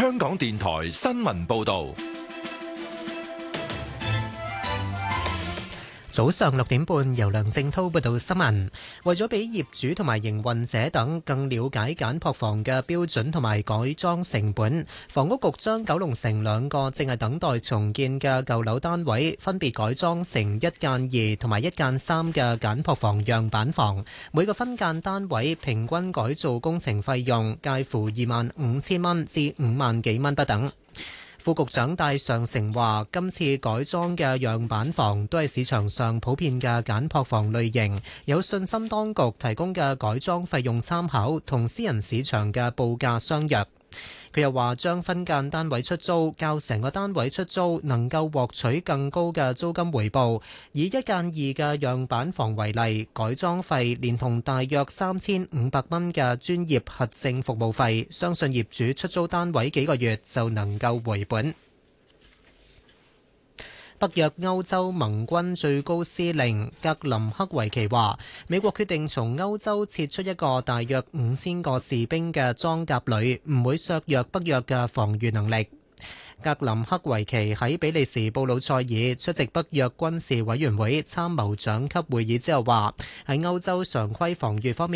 香港電台新聞報道。 早上6點半，由梁正滔報道新聞。為咗俾業主同埋營運者等更了解簡樸房嘅標準同埋改裝成本，房屋局將九龍城兩個正係等待重建嘅舊樓單位，分別改裝成1間2同埋1間3嘅簡樸房樣板房。每個分間單位平均改造工程費用介乎25,000蚊至5萬幾蚊不等。副局長戴尚成話：今次改裝嘅樣板房都係市場上普遍嘅簡樸房類型，有信心當局提供嘅改裝費用參考同私人市場嘅報價相若。佢又話將分間單位出租，較成個單位出租能夠獲取更高嘅租金回報。以1間2嘅樣板房為例，改裝費連同大約3,500蚊嘅專業核證服務費，相信業主出租單位幾個月就能夠回本。北約歐洲盟軍最高司令格林克維奇話，美國決定從歐洲撤出一個大約5000個士兵嘅裝甲旅，唔會削弱北約嘅防禦能力。格林克維奇喺比利時布魯塞爾出席北約軍事委員會參謀長級會議之後話，喺歐洲常規防禦方面，